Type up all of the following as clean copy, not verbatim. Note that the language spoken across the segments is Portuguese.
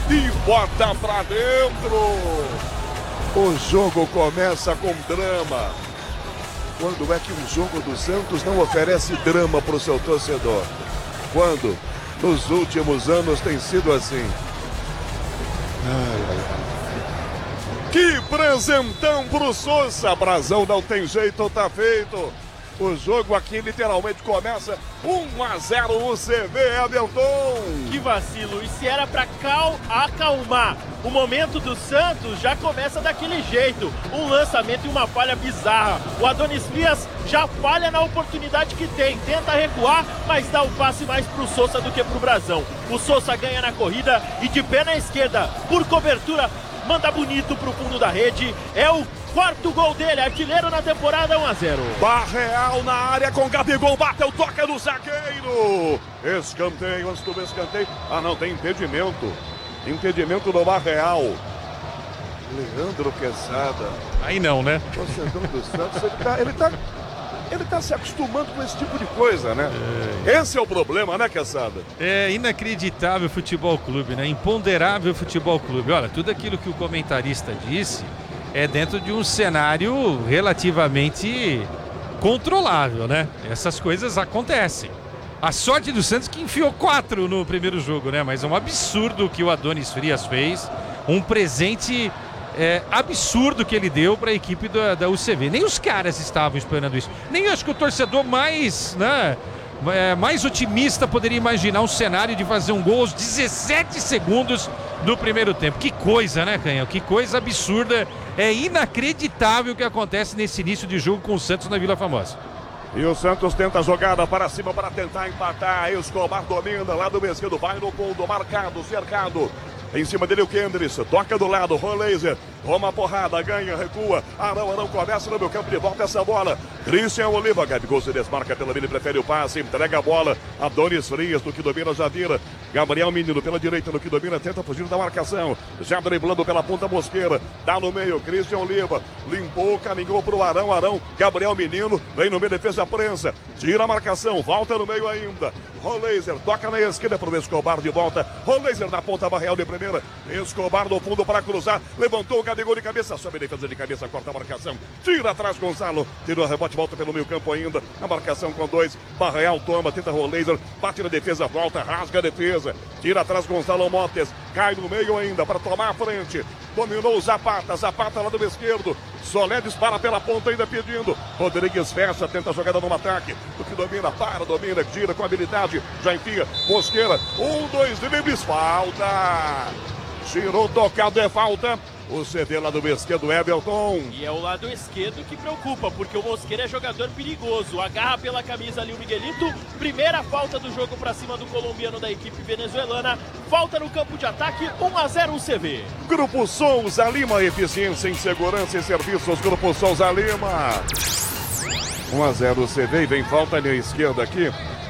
e bota pra dentro. O jogo começa com drama. Quando é que um jogo do Santos não oferece drama para o seu torcedor? Quando? Nos últimos anos tem sido assim. Que presentão pro Sousa. Brasão, não tem jeito, tá feito. O jogo aqui literalmente começa 1-0 o CV, Everton. Que vacilo, e se era pra acalmar o momento do Santos, já começa daquele jeito. Um lançamento e uma falha bizarra. O Adonis Frias já falha na oportunidade que tem, tenta recuar, mas dá o passe mais pro Sousa do que pro Brasão. O Sousa ganha na corrida e de pé na esquerda, por cobertura, manda bonito pro fundo da rede. É o quarto gol dele, artilheiro na temporada, 1-0. Barreal na área com Gabigol, bateu, toca no zagueiro. Escanteio, antes do escanteio. Ah, não, tem impedimento. Impedimento do Barreal. Leandro Quesada. Aí não, né? Torcedor do Santos, ele tá se acostumando com esse tipo de coisa, né? Esse é o problema, né, Quesada? É inacreditável futebol clube, né? Imponderável futebol clube. Olha, tudo aquilo que o comentarista disse é dentro de um cenário relativamente controlável, né? Essas coisas acontecem. A sorte do Santos que enfiou 4 no primeiro jogo, né? Mas é um absurdo o que o Adonis Frias fez. Um presente absurdo que ele deu para a equipe da UCV. Nem os caras estavam esperando isso. Nem acho que o torcedor mais, né, mais otimista poderia imaginar um cenário de fazer um gol aos 17 segundos do primeiro tempo. Que coisa, né, Canhão? Que coisa absurda. É inacreditável o que acontece nesse início de jogo com o Santos na Vila Formosa. E o Santos tenta a jogada para cima para tentar empatar. Escobar domina lá do esquerdo, vai no gol do marcado, cercado. Em cima dele o Kendrick, toca do lado, Roleiser, toma a porrada, ganha, recua, Arão começa no meu campo de volta essa bola, Christian Oliva, Gabigol se desmarca pela vida, prefere o passe, entrega a bola, Adonis Frias, no que domina, já vira, Gabriel Menino pela direita, no que domina, tenta fugir da marcação, já driblando pela ponta Mosqueira, dá no meio, Christian Oliva, limpou, caminhou pro Arão, Gabriel Menino, vem no meio, defesa prensa, tira a marcação, volta no meio ainda, Roleiser, toca na esquerda pro Escobar de volta, Roleiser na ponta, Barreal de primeira, Escobar no fundo para cruzar, levantou o Gabigol de cabeça, sobe a defesa de cabeça, corta a marcação, tira atrás Gonzalo, tira o rebote, volta pelo meio campo ainda, a marcação com 2, Barreal toma, tenta Roleiser, bate na defesa, volta, rasga a defesa, tira atrás Gonzalo Motes, cai no meio ainda para tomar a frente, dominou o Zapata lá do esquerdo, Solé dispara pela ponta ainda pedindo, Rodrigues fecha, tenta a jogada no ataque, o que domina, domina, tira com habilidade, já enfia, Mosqueira, 2 dribles, falta, tirou, tocado, é falta, o CV lá do esquerdo, Everton. E é o lado esquerdo que preocupa, porque o Mosqueira é jogador perigoso, agarra pela camisa ali o Miguelito, primeira falta do jogo para cima do colombiano da equipe venezuelana, falta no campo de ataque, 1-0 o CV. Grupo Souza Lima, eficiência em segurança e serviços, Grupo Souza Lima. 1-0 o CV e vem falta ali à esquerda aqui.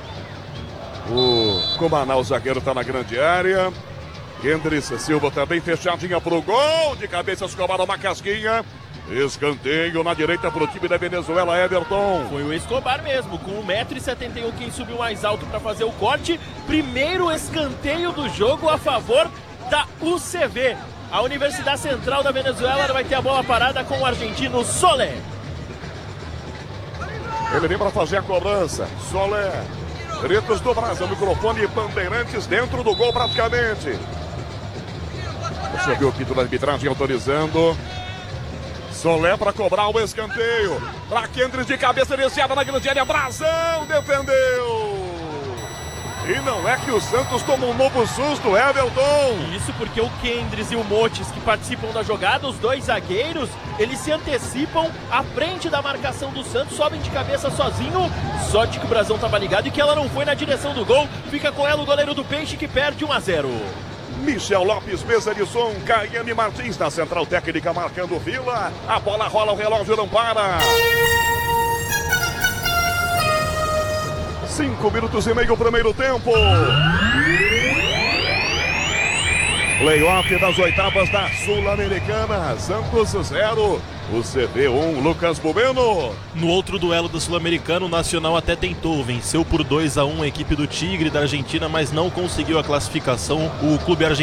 O Comanal, o zagueiro, está na grande área. Kendrick Silva também fechadinha pro gol. De cabeça, Escobar, uma casquinha. Escanteio na direita pro time da Venezuela, Everton. Foi o Escobar mesmo, com 1,71 m, quem subiu mais alto para fazer o corte. Primeiro escanteio do jogo a favor da UCV. A Universidade Central da Venezuela vai ter a bola parada com o argentino Solé. Ele vem para fazer a cobrança. Solé. Gritos do Brasil, microfone e Bandeirantes dentro do gol praticamente. Você viu o pito da arbitragem autorizando. Solé para cobrar o escanteio. Para Kendrick de cabeça desciada na grande área. Brasão defendeu. E não é que o Santos toma um novo susto, Everton. Isso porque o Kendrick e o Motes, que participam da jogada, os dois zagueiros, eles se antecipam à frente da marcação do Santos, sobem de cabeça sozinho. Sorte que o Brasão estava ligado e que ela não foi na direção do gol. Fica com ela o goleiro do Peixe, que perde 1-0. Michel Lopes, mesa de som, Caiane Martins na central técnica marcando Vila. A bola rola, o relógio não para. 5 minutos e meio, primeiro tempo. Playoff das oitavas da Sul-Americana. Santos 0, o CV 1, Lucas Bubeno. No outro duelo do Sul-Americano, o Nacional até tentou, venceu por 2-1 a equipe do Tigre da Argentina, mas não conseguiu a classificação. O clube argentino